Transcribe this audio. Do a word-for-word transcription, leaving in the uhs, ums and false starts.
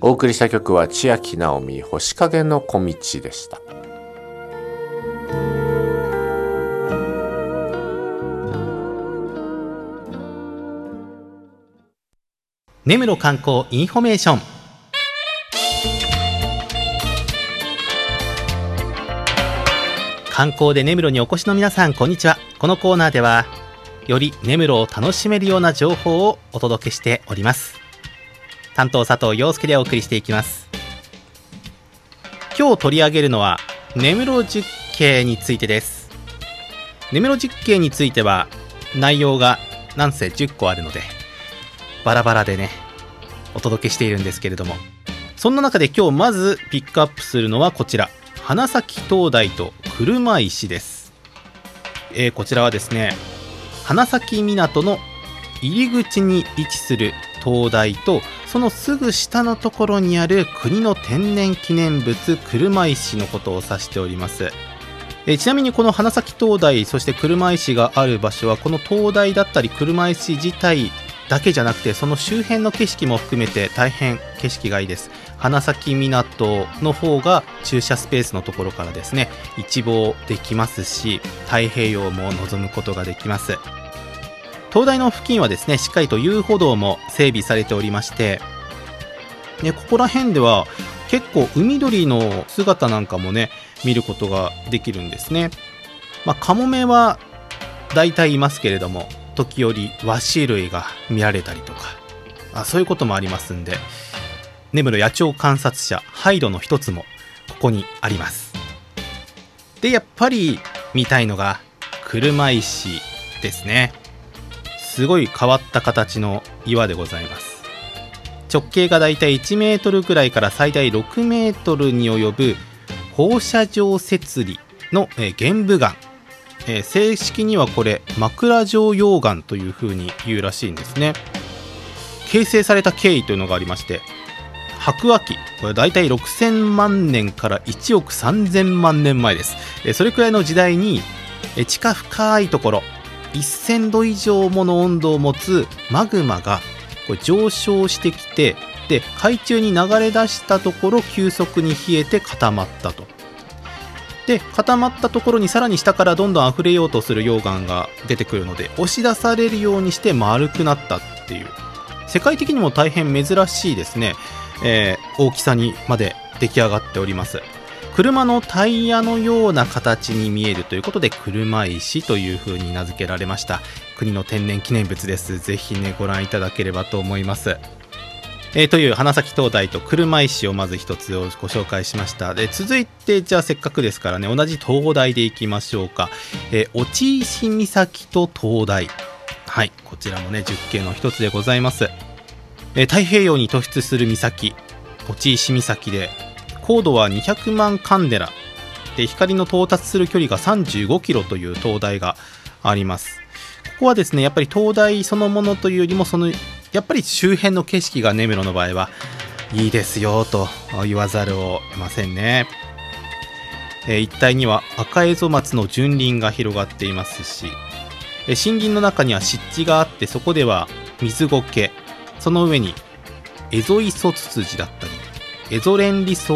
お送りした曲は千秋直美星影の小道でした。 根室観光インフォメーション。観光で根室にお越しの皆さん、こんにちは。このコーナーではより根室を楽しめるような情報をお届けしております。担当佐藤陽介でお送りしていきます。今日取り上げるのは根室十景についてです。根室十景については内容がなんせじゅっこあるのでバラバラでねお届けしているんですけれども、そんな中で今日まずピックアップするのはこちら、花咲灯台と車石です。えー、こちらはですね、花咲港の入り口に位置する灯台とそのすぐ下のところにある国の天然記念物車石のことを指しております。えー、ちなみにこの花咲灯台そして車石がある場所はこの灯台だったり車石自体だけじゃなくてその周辺の景色も含めて大変景色がいいです。花咲港の方が駐車スペースのところからですね一望できますし、太平洋も望むことができます。灯台の付近はですねしっかりと遊歩道も整備されておりまして、ね、ここら辺では結構海鳥の姿なんかもね見ることができるんですね。まあ、カモメはだいたいいますけれども時折ワシ類が見られたりとか、あそういうこともありますんで、根室野鳥観察者ハイドの一つもここにあります。でやっぱり見たいのが車石ですね。すごい変わった形の岩でございます。直径がだいたいいちメートルくらいから最大ろくメートルに及ぶ放射状節理の玄武岩、えー、正式にはこれ枕状溶岩というふうに言うらしいんですね。形成された経緯というのがありまして、白亜紀、これだいたいろくせんまんねんからいちおくさんぜんまんねんまえです。えー、それくらいの時代に、えー、地下深いところせんど以上もの温度を持つマグマがこれ上昇してきて、で海中に流れ出したところ急速に冷えて固まったと。で固まったところにさらに下からどんどん溢れようとする溶岩が出てくるので押し出されるようにして丸くなったっていう、世界的にも大変珍しいですね、えー、大きさにまで出来上がっております。車のタイヤのような形に見えるということで車石という風に名付けられました。国の天然記念物です。ぜひねご覧いただければと思います。えー、という花咲灯台と車石をまず一つをご紹介しました。で続いてじゃあせっかくですからね同じ灯台でいきましょうか。えー、落石岬と灯台、はい、こちらもね十景の一つでございます。えー、太平洋に突出する岬落石岬で高度はにひゃくまんカンデラで光の到達する距離がさんじゅうごキロという灯台があります。ここはですねやっぱり灯台そのものというよりもそのやっぱり周辺の景色が根室の場合はいいですよと言わざるを得ませんね。えー、一帯には赤エゾマツの純林が広がっていますし、えー、森林の中には湿地があってそこでは水苔、その上にエゾイソツツジだったりエゾレンリソ